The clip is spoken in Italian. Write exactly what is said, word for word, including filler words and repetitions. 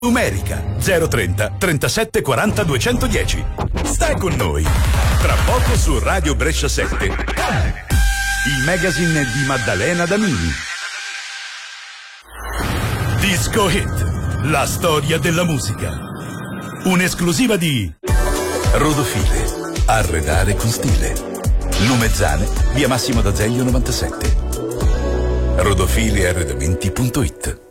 Numerica zero trenta trentasette quaranta duecentodieci. Stai con noi. Tra poco su Radio Brescia sette. Il magazine di Maddalena Damini. Disco Hit. La storia della musica. Un'esclusiva di Rodofile. Arredare con stile. Lumezzane, via Massimo d'Azeglio novantasette. rodofile arredamenti punto it.